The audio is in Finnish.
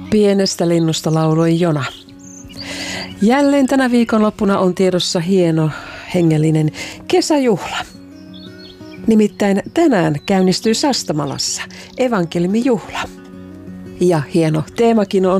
Pienestä linnusta lauloi Jona. Jälleen tänä viikonloppuna on tiedossa hieno hengellinen kesäjuhla. Nimittäin tänään käynnistyy Sastamalassa evankeliumijuhla. Ja hieno teemakin on